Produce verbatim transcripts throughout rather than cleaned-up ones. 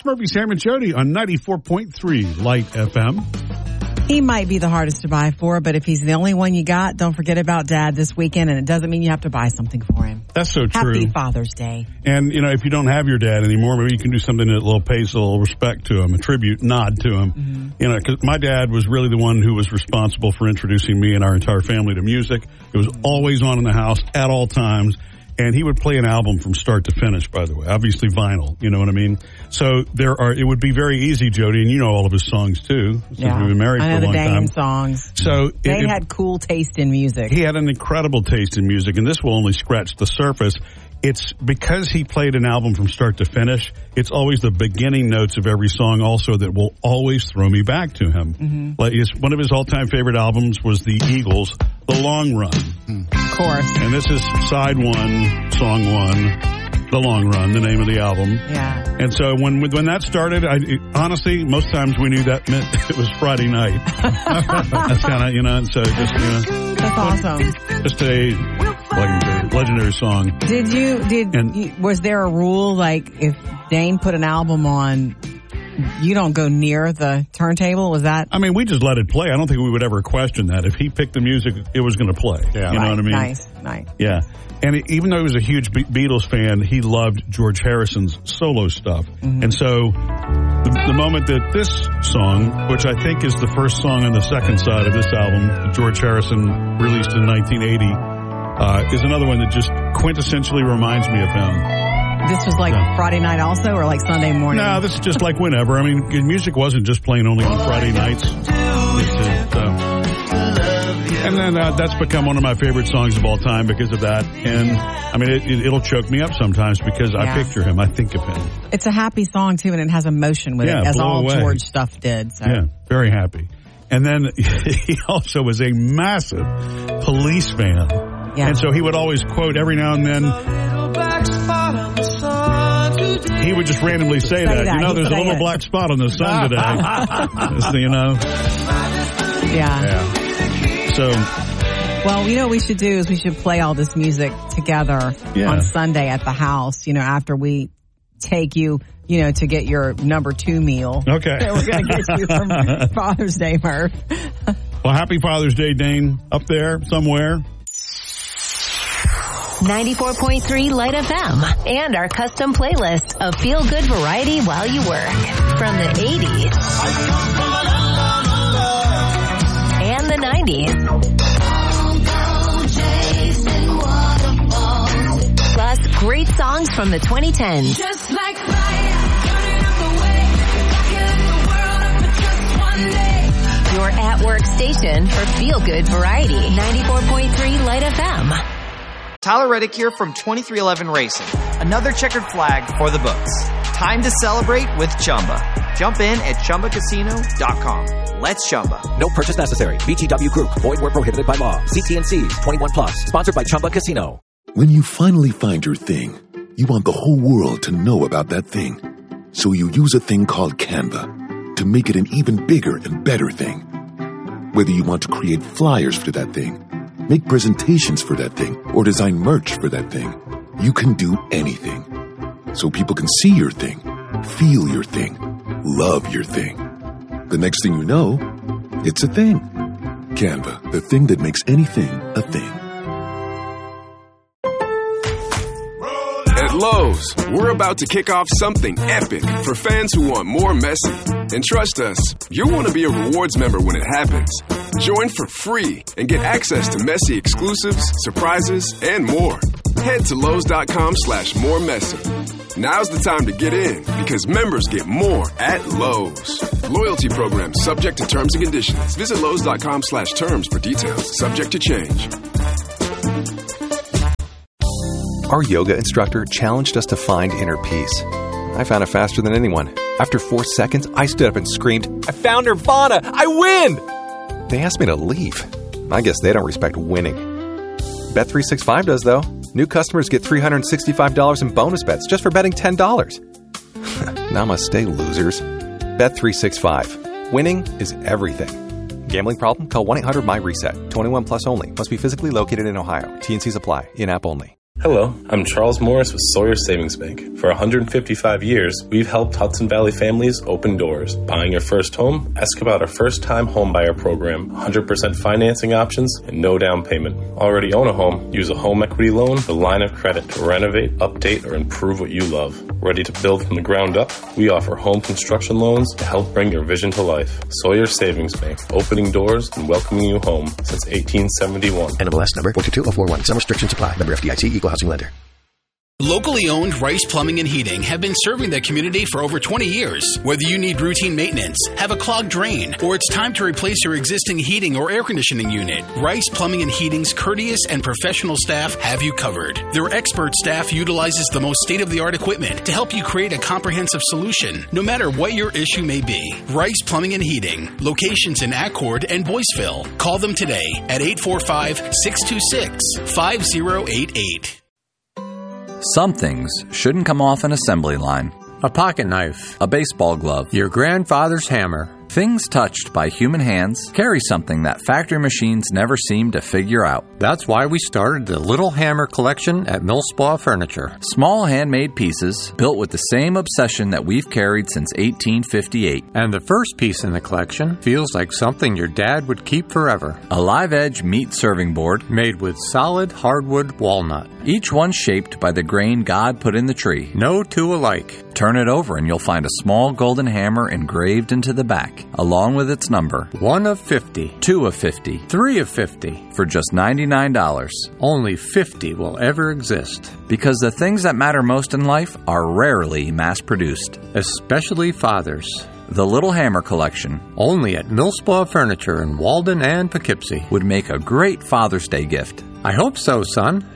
Murphy, Sam and Jody on ninety-four point three Light F M. He might be the hardest to buy for, but if he's the only one you got, don't forget about Dad this weekend, and it doesn't mean you have to buy something for him. That's so true. Happy Father's Day. And, you know, if you don't have your dad anymore, maybe you can do something that will pays a little respect to him, a tribute, nod to him. Mm-hmm. You know, because my dad was really the one who was responsible for introducing me and our entire family to music. It was always on in the house at all times. And he would play an album from start to finish, by the way. Obviously vinyl, you know what I mean? So there are, it would be very easy, Jody, and you know all of his songs too, since yeah. we've been married I for know a the long Dane time. songs. So Dane it, had cool taste in music. He had an incredible taste in music, and this will only scratch the surface. It's because he played an album from start to finish, it's always the beginning notes of every song also that will always throw me back to him. Mm-hmm. Like his, one of his all-time favorite albums was the Eagles' The Long Run. Of course. And this is side one, song one. The Long Run, the name of the album. Yeah. And so when when that started, I honestly, most times we knew that meant it was Friday night. That's kind of, you know, so just, you know. That's awesome. Just a legendary, legendary song. Did you, did, and, you, was there a rule, like, if Dane put an album on, you don't go near the turntable? Was that? I mean, we just let it play. I don't think we would ever question that. If he picked the music, it was going to play. Yeah. You know right. what I mean? Nice, nice. Yeah. And it, even though he was a huge Be- Beatles fan, he loved George Harrison's solo stuff. Mm-hmm. And so the, the moment that this song, which I think is the first song on the second side of this album, that George Harrison released in nineteen eighty, uh, is another one that just quintessentially reminds me of him. This was like yeah. Friday night also, or like Sunday morning? No, this is just like whenever. I mean, music wasn't just playing only on Friday nights. It's, uh, and then uh, that's become one of my favorite songs of all time because of that. And, I mean, it, it, it'll choke me up sometimes because yeah. I picture him. I think of him. It's a happy song, too, and it has emotion with yeah, it, as all away. George stuff did. So. Yeah, very happy. And then he also was a massive Police fan. Yeah. And so he would always quote every now and then. He would just randomly say, say that. that. You know, there's a little it. black spot on the sun today. You know? Yeah. yeah. So. Well, you know what we should do is we should play all this music together yeah. on Sunday at the house, you know, after we take you, you know, to get your number two meal. Okay. That we're going to get you from Father's Day, Murph. Well, happy Father's Day, Dane, up there somewhere. ninety-four point three Light F M and our custom playlist of feel-good variety while you work. From the eighties and the nineties. Plus, great songs from the twenty tens. Just like fire, turning up the way, rocking the world up for just one day. Your at-work station for feel-good variety. ninety-four point three Light F M. Tyler Reddick here from twenty-three eleven Racing. Another checkered flag for the books. Time to celebrate with Chumba. Jump in at Chumba Casino dot com. Let's Chumba. No purchase necessary. V G W Group. Void where prohibited by law. C T and C's. twenty-one plus. Sponsored by Chumba Casino. When you finally find your thing, you want the whole world to know about that thing. So you use a thing called Canva to make it an even bigger and better thing. Whether you want to create flyers for that thing, make presentations for that thing, or design merch for that thing, you can do anything. So people can see your thing, feel your thing, love your thing. The next thing you know, it's a thing. Canva, the thing that makes anything a thing. At Lowe's, we're about to kick off something epic for fans who want more Messi. And trust us, you'll want to be a rewards member when it happens. Join for free and get access to Messi exclusives, surprises, and more. Head to Lowe's.com slash more Messi. Now's the time to get in because members get more at Lowe's. Loyalty program subject to terms and conditions. Visit Lowe's.com slash terms for details. Subject to change. Our yoga instructor challenged us to find inner peace. I found it faster than anyone. After four seconds, I stood up and screamed, "I found Nirvana! I win!" They asked me to leave. I guess they don't respect winning. Bet three sixty-five does, though. New customers get three hundred sixty-five dollars in bonus bets just for betting ten dollars. Namaste, losers. Bet three sixty-five. Winning is everything. Gambling problem? Call one eight hundred M Y RESET. twenty-one plus only. Must be physically located in Ohio. T and C's apply. In-app only. Hello, I'm Charles Morris with Sawyer Savings Bank. For one hundred fifty-five years, we've helped Hudson Valley families open doors. Buying your first home? Ask about our first-time homebuyer program, one hundred percent financing options, and no down payment. Already own a home? Use a home equity loan, the line of credit to renovate, update, or improve what you love. Ready to build from the ground up? We offer home construction loans to help bring your vision to life. Sawyer Savings Bank, opening doors and welcoming you home since eighteen seventy-one. N M L S number one two two zero four one. Some restrictions apply. Member F D I C, Equal Housing Lender. Locally owned Rice Plumbing and Heating have been serving the community for over twenty years. Whether you need routine maintenance, have a clogged drain, or it's time to replace your existing heating or air conditioning unit, Rice Plumbing and Heating's courteous and professional staff have you covered. Their expert staff utilizes the most state-of-the-art equipment to help you create a comprehensive solution, no matter what your issue may be. Rice Plumbing and Heating, locations in Accord and Boyceville. Call them today at eight four five, six two six, five zero eight eight. Some things shouldn't come off an assembly line. A pocket knife. A baseball glove. Your grandfather's hammer. Things touched by human hands carry something that factory machines never seem to figure out. That's why we started the Little Hammer Collection at Millspaw Furniture. Small handmade pieces built with the same obsession that we've carried since eighteen fifty-eight. And the first piece in the collection feels like something your dad would keep forever. A live edge meat serving board made with solid hardwood walnut. Each one shaped by the grain God put in the tree. No two alike. Turn it over and you'll find a small golden hammer engraved into the back, along with its number. One of fifty. Two of fifty. Three of fifty. For just ninety-nine dollars. Only fifty will ever exist. Because the things that matter most in life are rarely mass-produced. Especially fathers. The Little Hammer Collection, only at Millspaw Furniture in Walden and Poughkeepsie, would make a great Father's Day gift. I hope so, son.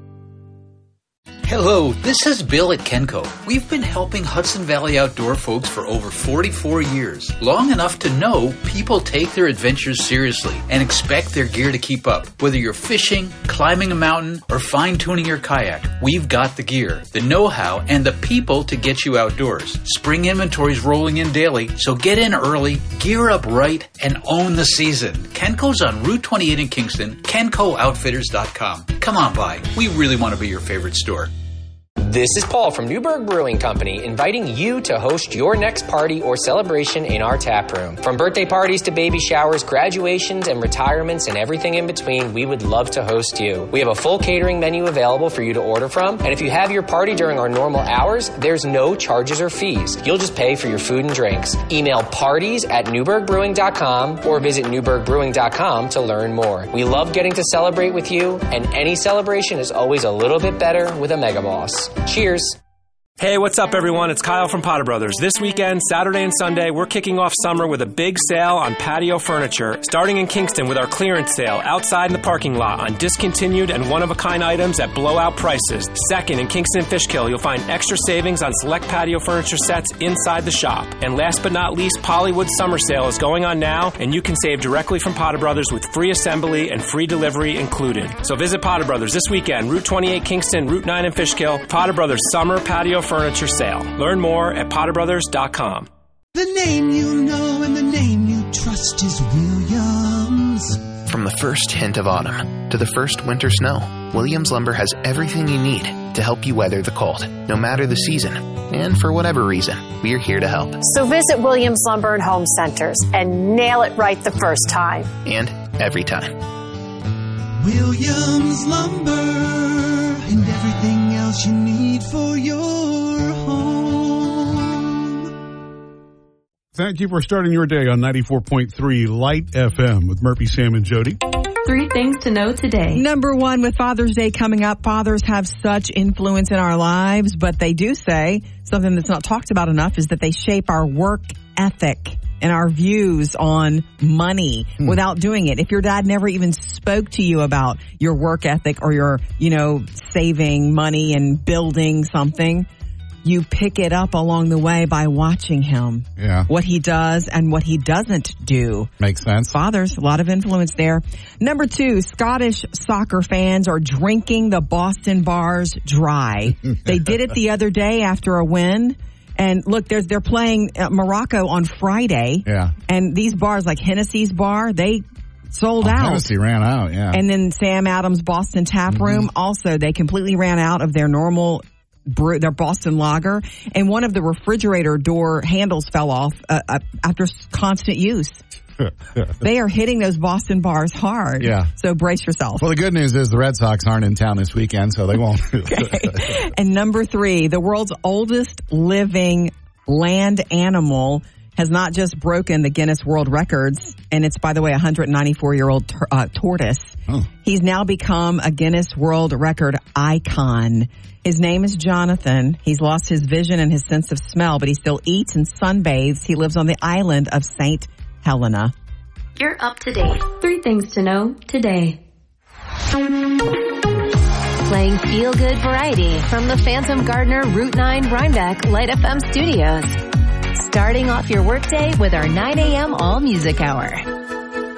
Hello, this is Bill at Kenco. We've been helping Hudson Valley outdoor folks for over forty-four years, long enough to know people take their adventures seriously and expect their gear to keep up. Whether you're fishing, climbing a mountain, or fine-tuning your kayak, we've got the gear, the know-how, and the people to get you outdoors. Spring inventory's rolling in daily, so get in early, gear up right, and own the season. Kenco's on Route twenty-eight in Kingston, kenco outfitters dot com. Come on by. We really want to be your favorite store. This is Paul from Newberg Brewing Company, inviting you to host your next party or celebration in our tap room. From birthday parties to baby showers, graduations, and retirements, and everything in between, we would love to host you. We have a full catering menu available for you to order from, and if you have your party during our normal hours, there's no charges or fees. You'll just pay for your food and drinks. Email parties at newberg brewing dot com or visit newberg brewing dot com to learn more. We love getting to celebrate with you, and any celebration is always a little bit better with a Mega Boss. Cheers. Hey, what's up, everyone? It's Kyle from Potter Brothers. This weekend, Saturday and Sunday, we're kicking off summer with a big sale on patio furniture, starting in Kingston with our clearance sale outside in the parking lot on discontinued and one-of-a-kind items at blowout prices. Second, in Kingston and Fishkill, you'll find extra savings on select patio furniture sets inside the shop. And last but not least, Pollywood Summer Sale is going on now, and you can save directly from Potter Brothers with free assembly and free delivery included. So visit Potter Brothers this weekend, Route twenty-eight Kingston, Route nine in Fishkill, Potter Brothers Summer Patio Furniture Sale. Learn more at potter brothers dot com. The name you know and the name you trust is Williams. From the first hint of autumn to the first winter snow, Williams Lumber has everything you need to help you weather the cold, no matter the season. And for whatever reason, we are here to help. So visit Williams Lumber and Home Centers and nail it right the first time. And every time. Williams Lumber and everything else you need for your home. Thank you for starting your day on ninety-four point three Light F M with Murphy, Sam, and Jody. Three things to know today. Number one, with Father's Day coming up, fathers have such influence in our lives, but they do say something that's not talked about enough is that they shape our work ethic and our views on money hmm. without doing it. If your dad never even spoke to you about your work ethic or your, you know, saving money and building something, you pick it up along the way by watching him. Yeah. What he does and what he doesn't do. Makes sense. Fathers, a lot of influence there. Number two, Scottish soccer fans are drinking the Boston bars dry. They did it the other day after a win. And look, they're, they're playing Morocco on Friday. Yeah. And these bars, like Hennessy's bar, they sold oh, out. Tennessee ran out, yeah. And then Sam Adams Boston Tap Room, mm-hmm. also, they completely ran out of their normal brew, their Boston Lager. And one of the refrigerator door handles fell off uh, uh, after constant use. They are hitting those Boston bars hard. Yeah. So brace yourself. Well, the good news is the Red Sox aren't in town this weekend, so they won't. Okay. And number three, the world's oldest living land animal has not just broken the Guinness World Records, and it's, by the way, a one hundred ninety-four-year-old tor- uh, tortoise. Oh. He's now become a Guinness World Record icon. His name is Jonathan. He's lost his vision and his sense of smell, but he still eats and sunbathes. He lives on the island of Saint Helena. You're up to date. Three things to know today. Playing feel-good variety from the Phantom Gardener Route nine Rhinebeck Light F M studios. Starting off your workday with our nine a.m. All Music Hour.